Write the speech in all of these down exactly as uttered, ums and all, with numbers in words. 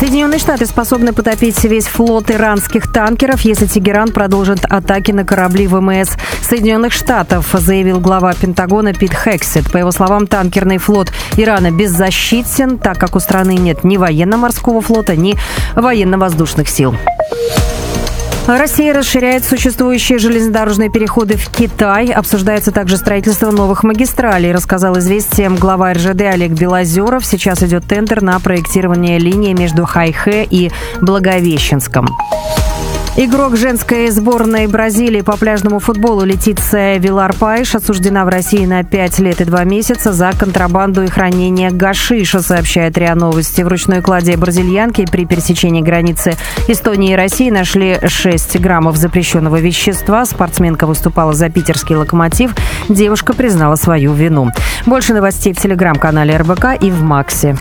Соединенные Штаты способны потопить весь флот иранских танкеров, если Тегеран продолжит атаки на корабли ВМС Соединенных Штатов, заявил глава Пентагона Пит Хексет. По его словам, танкерный флот Ирана беззащитен, так как у страны нет ни военно-морского флота, ни военно-воздушных сил. Россия расширяет существующие железнодорожные переходы в Китай. Обсуждается также строительство новых магистралей, рассказал «Известиям» глава эр жэ дэ Олег Белозеров. Сейчас идет тендер на проектирование линии между Хайхэ и Благовещенском. Игрок женской сборной Бразилии по пляжному футболу Летиция Вилар Пайш осуждена в России на пять лет и два месяца за контрабанду и хранение гашиша, сообщает РИА Новости. В ручной кладе бразильянки при пересечении границы Эстонии и России нашли шесть граммов запрещенного вещества. Спортсменка выступала за питерский «Локомотив». Девушка признала свою вину. Больше новостей в телеграм-канале эр бэ ка и в Максе.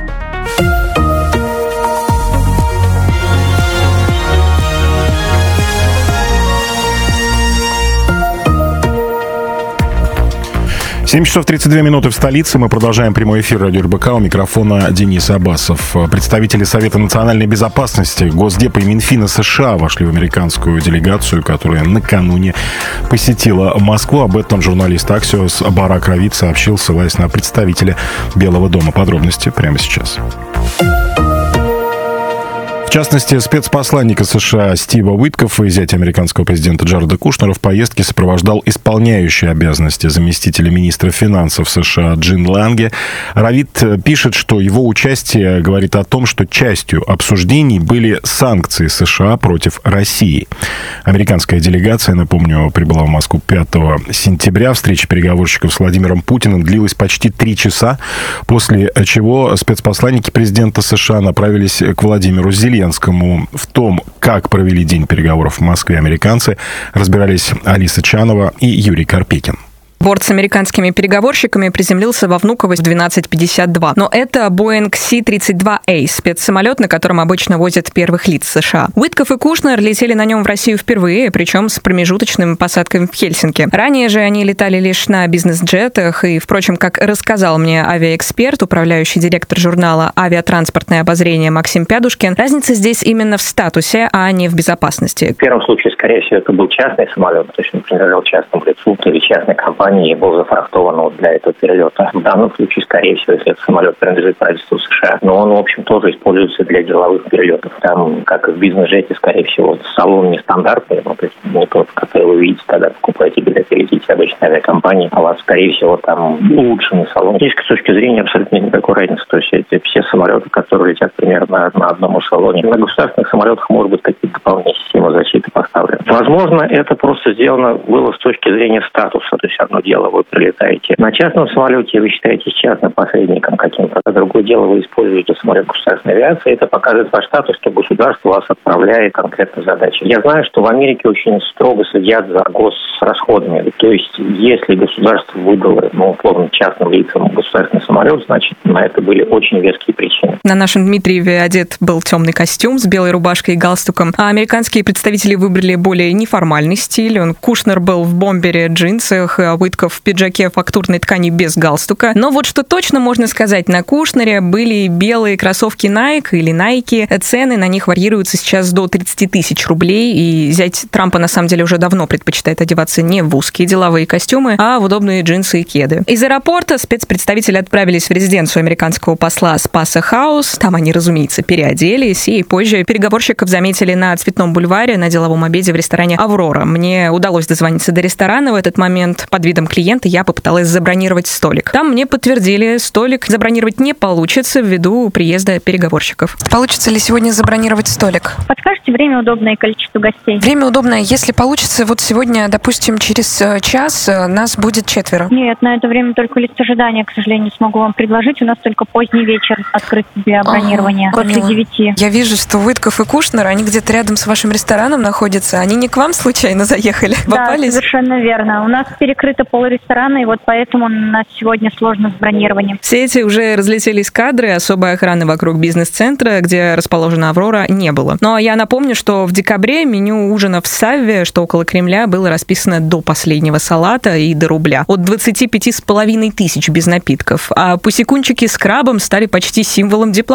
семь часов тридцать две минуты в столице. Мы продолжаем прямой эфир радио эр бэ ка. У микрофона Денис Аббасов. Представители Совета национальной безопасности, Госдепа и Минфина США вошли в американскую делегацию, которая накануне посетила Москву. Об этом журналист Axios Барак Равид сообщил, ссылаясь на представителя Белого дома. Подробности прямо сейчас. В частности, спецпосланника США Стива Уиткоффа и зятя американского президента Джареда Кушнера в поездке сопровождал исполняющий обязанности заместителя министра финансов США Джин Ланге. Равид пишет, что его участие говорит о том, что частью обсуждений были санкции США против России. Американская делегация, напомню, прибыла в Москву пятого сентября. Встреча переговорщиков с Владимиром Путиным длилась почти три часа, после чего спецпосланники президента США направились к Владимиру Зеленскому. В том, как провели день переговоров в Москве американцы, разбирались Алиса Чанова и Юрий Карпекин. Борт с американскими переговорщиками приземлился во Внуково в двенадцать пятьдесят два. Но это Боинг Си тридцать два Эй, спецсамолет, на котором обычно возят первых лиц США. Уиткофф и Кушнер летели на нем в Россию впервые, причем с промежуточным посадкой в Хельсинки. Ранее же они летали лишь на бизнес-джетах, и, впрочем, как рассказал мне авиаэксперт, управляющий директор журнала «Авиатранспортное обозрение» Максим Пядушкин, разница здесь именно в статусе, а не в безопасности. В первом случае, скорее всего, это был частный самолет, то есть он принадлежал частному лицу или частной компании, и был зафрахтован вот для этого перелета. В данном случае, скорее всего, если этот самолет принадлежит правительству США, но он, в общем, тоже используется для деловых перелетов. Там, как и в бизнес-джете, скорее всего, салон нестандартный, ну, то есть не тот, который вы видите, когда покупаете билет и летите обычной авиакомпании, а у вас, скорее всего, там улучшенный салон. Здесь, с точки зрения, абсолютно нет никакой разницы. То есть это все самолеты, которые летят примерно на одном салоне. На государственных самолетах, может быть, какие-то дополнительные системы защиты поставлены. Возможно, это просто сделано было с точки зрения статуса, то есть одно дело вы прилетаете на частном самолете, вы считаетесь частным посредником каким-то, а другое дело вы используете самолет государственной авиации, это показывает ваш статус, что государство вас отправляет конкретно задачи. Я знаю, что в Америке очень строго следят за госрасходами, то есть если государство выдало, ну, условно, частным лицам государственный самолет, значит, на это были очень веские причины. На нашем Дмитриеве одет был темный костюм с белой рубашкой и галстуком, а американские представители выбрали более неформальный стиль. Он Кушнер был в бомбере, джинсах, а Уиткофф в пиджаке фактурной ткани без галстука. Но вот что точно можно сказать, на Кушнере были белые кроссовки Nike или Nike. Цены на них варьируются сейчас до тридцать тысяч рублей, и зять Трампа на самом деле уже давно предпочитает одеваться не в узкие деловые костюмы, а в удобные джинсы и кеды. Из аэропорта спецпредставители отправились в резиденцию американского посла Спаса Хаус. Там они, разумеется, переоделись, и позже переговорщиков заметили на Цветном бульваре на деловом обеде в ресторане «Аврора». Мне удалось дозвониться до ресторана в этот момент. Под видом клиента я попыталась забронировать столик. Там мне подтвердили, столик забронировать не получится ввиду приезда переговорщиков. Получится ли сегодня забронировать столик? Подскажите время удобное и количество гостей? Время удобное. Если получится, вот сегодня, допустим, через час нас будет четверо. Нет, на это время только лист ожидания, к сожалению, смогу вам предложить. У нас только поздний вечер открыт для бронирования. Ага, после девяти. Я вижу, что Уиткофф и Кушнер, они где-то рядом с вашим рестораном находятся. Они не к вам случайно заехали? Да, попались? Совершенно верно. У нас перекрыто пол ресторана, и вот поэтому у нас сегодня сложно с бронированием. В сети уже разлетелись кадры, особой охраны вокруг бизнес-центра, где расположена «Аврора», не было. Ну а я напомню, что в декабре меню ужина в Савве, что около Кремля, было расписано до последнего салата и до рубля. От двадцати пяти с половиной тысяч без напитков. А пусекунчики с крабом стали почти символом дипломатии.